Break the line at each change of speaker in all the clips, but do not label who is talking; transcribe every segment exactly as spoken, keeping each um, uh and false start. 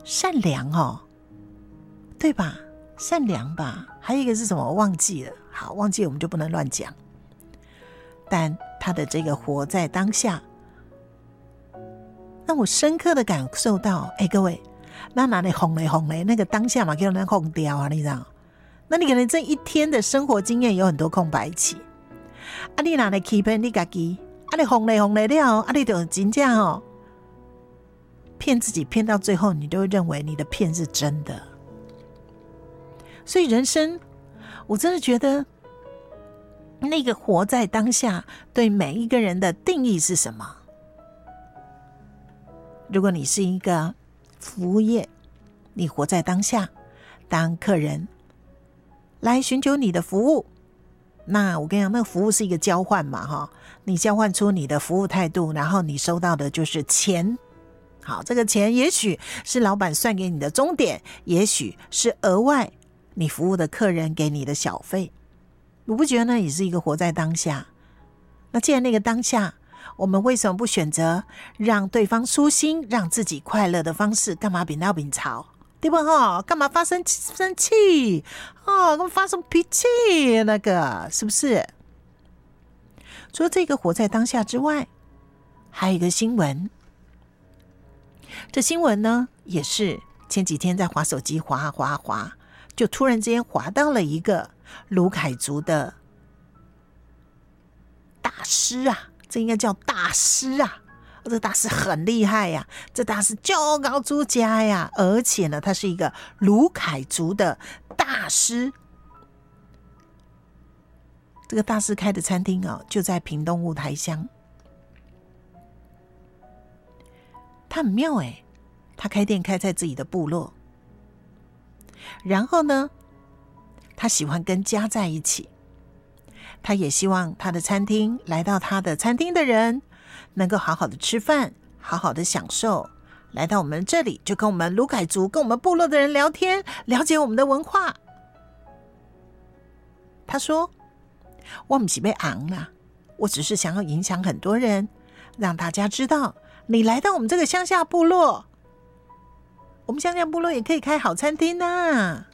善良哦，对吧？善良吧，还有一个是什么？我忘记了。好，忘记了我们就不能乱讲。但他的这个活在当下，让我深刻的感受到，哎，各位，那哪里红嘞红嘞，那个当下嘛，给人红掉啊，你知道？那你可能这一天的生活经验有很多空白期，啊，你哪里欺骗你自己？啊，你红嘞红嘞了，啊，你就真正哦，骗自己骗到最后，你都会认为你的骗是真的。所以人生，我真的觉得那个活在当下对每一个人的定义是什么？如果你是一个服务业，你活在当下，当客人来寻求你的服务，那我跟你讲，那个服务是一个交换嘛，哈，你交换出你的服务态度，然后你收到的就是钱。好，这个钱也许是老板算给你的钟点，也许是额外你服务的客人给你的小费。我不觉得那也是一个活在当下？那既然那个当下，我们为什么不选择让对方舒心，让自己快乐的方式？干嘛扁到扁吵，对吧？哈，干嘛发生生气？哦，干嘛发生脾气？那个是不是？除了这个活在当下之外，还有一个新闻。这新闻呢，也是前几天在滑手机滑啊滑啊滑，就突然之间滑到了一个卢凯族的大师啊，这应该叫大师啊，这大师很厉害呀、啊，这大师就高出家呀，而且呢，他是一个卢凯族的大师。这个大师开的餐厅哦，就在屏东雾台乡。他很妙哎，他开店开在自己的部落，然后呢，他喜欢跟家在一起，他也希望他的餐厅来到他的餐厅的人能够好好的吃饭，好好的享受。来到我们这里，就跟我们卢凯族、跟我们部落的人聊天，了解我们的文化。他说：“我不是要昂啦，我只是想要影响很多人，让大家知道。”你来到我们这个乡下部落，我们乡下部落也可以开好餐厅啊。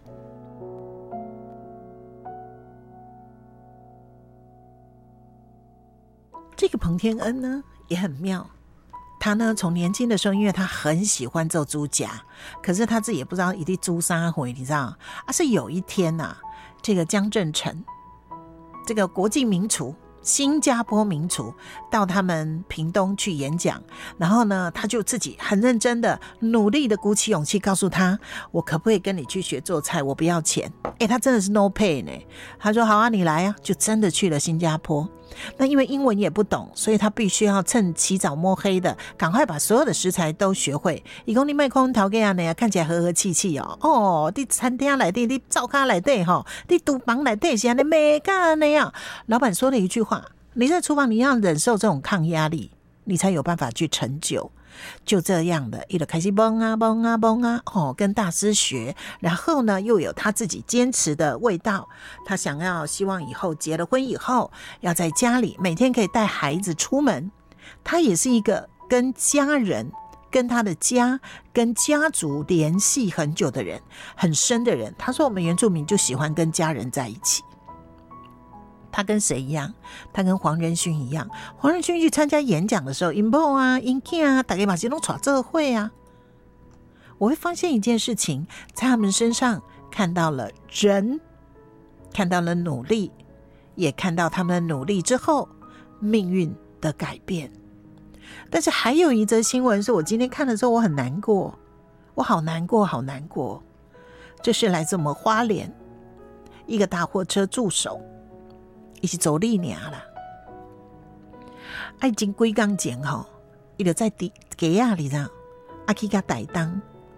这个彭天恩呢也很妙，他呢从年轻的时候，因为他很喜欢做猪夹，可是他自己也不知道一定猪啥回，你知道啊？是有一天啊，这个江振成，这个国际名厨。新加坡名厨到他们屏东去演讲，然后呢，他就自己很认真的、努力的鼓起勇气，告诉他：“我可不可以跟你去学做菜？我不要钱。”哎，他真的是 no pay 呢。他说：“好啊，你来啊！”就真的去了新加坡。那因为英文也不懂，所以他必须要趁起早摸黑的，赶快把所有的食材都学会。伊讲你卖空头家呢，看起来和和气气哦。哦，你餐厅内底，你灶咖内底吼，你厨房内底是安尼美干那样。老板说了一句话：你在厨房你要忍受这种抗压力，你才有办法去成就。就这样的，一直开始蹦啊蹦啊蹦啊，哦，跟大师学，然后呢，又有他自己坚持的味道。他想要希望以后结了婚以后，要在家里每天可以带孩子出门。他也是一个跟家人、跟他的家、跟家族联系很久的人，很深的人。他说我们原住民就喜欢跟家人在一起。他跟谁一样？他跟黄仁勋一样。黄仁勋去参加演讲的时候，因某啊、因囝啊，大家嘛是拢带做伙啊。我会发现一件事情，在他们身上看到了人，看到了努力，也看到他们的努力之后命运的改变。但是还有一则新闻是我今天看的时候我很难过，我好难过，好难过。这是来自我们花莲一个大货车助手。他是走历年啦，啊，已经几天前吼，他就在地街啊里头，啊去甲台东，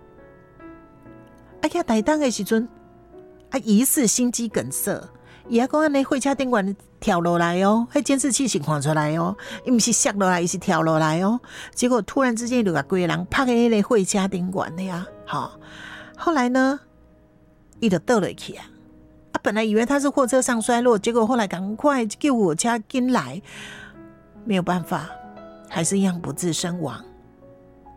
啊去台东的时阵，啊疑似心肌梗塞，伊啊讲安尼货车顶管跳落来哦，迄监视器是看出来哦，伊不是摔落来，伊是跳落来哦，结果突然之间就把规个人趴在迄个货车顶管的呀，好，后来呢，他就倒落去啊。啊，本来以为他是货车上衰落，结果后来赶快救火车进来，没有办法，还是一样不治身亡。